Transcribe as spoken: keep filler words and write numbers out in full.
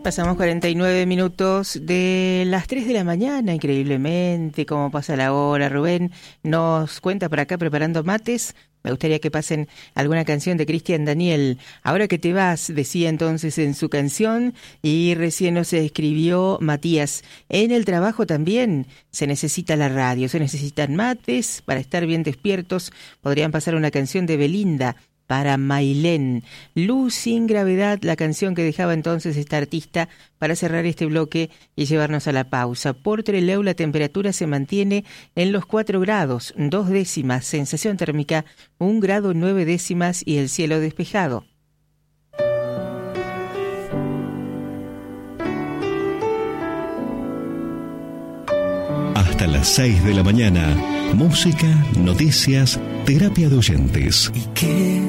Pasamos cuarenta y nueve minutos de las tres de la mañana, increíblemente, cómo pasa la hora. Rubén nos cuenta por acá preparando mates. Me gustaría que pasen alguna canción de Cristian Daniel. Ahora que te vas, decía entonces en su canción, y recién nos escribió Matías. En el trabajo también se necesita la radio, se necesitan mates para estar bien despiertos. Podrían pasar una canción de Belinda para Mailén. Luz sin gravedad, la canción que dejaba entonces esta artista para cerrar este bloque y llevarnos a la pausa. Por Trelew la temperatura se mantiene en los cuatro grados, dos décimas, sensación térmica un grado nueve décimas y el cielo despejado. Hasta las seis de la mañana, música, noticias, terapia de oyentes. ¿Y qué?